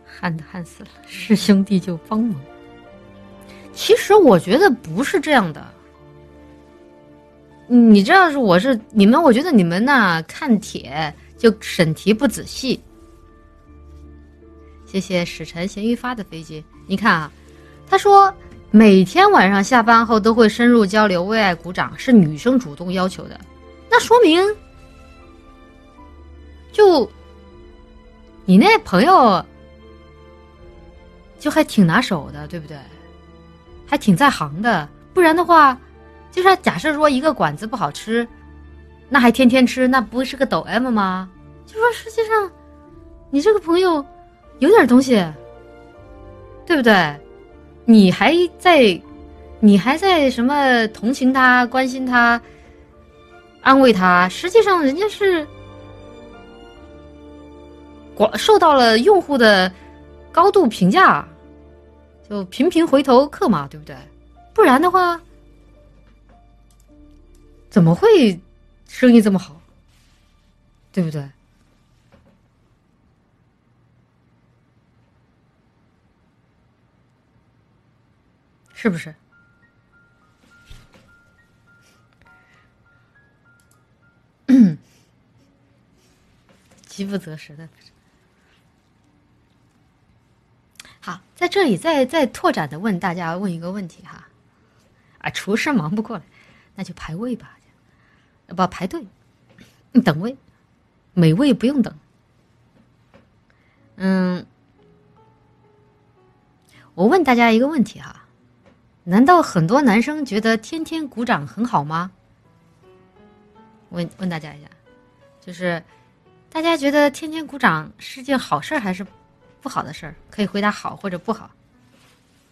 旱的旱死了，是兄弟就帮忙。其实我觉得不是这样的。你知道是你们，我觉得你们呐看帖就审题不仔细。谢谢使臣咸鱼发的飞机。你看啊，他说每天晚上下班后都会深入交流，为爱鼓掌，是女生主动要求的。那说明，就你那朋友就还挺拿手的，对不对？还挺在行的。不然的话，就是假设说一个馆子不好吃，那还天天吃，那不是个抖 M 吗？就说实际上，你这个朋友有点东西，对不对？你还在什么同情他、关心他、安慰他，实际上人家是受到了用户的高度评价，就频频回头客嘛，对不对？不然的话，怎么会生意这么好，对不对？是不是？饥不择食的。好，在这里再拓展的问大家问一个问题哈，厨师忙不过来，那就排位吧，不排队，等位，美味不用等。我问大家一个问题哈，难道很多男生觉得天天鼓掌很好吗？问大家一下，就是大家觉得天天鼓掌是件好事还是不好的事儿？可以回答好或者不好。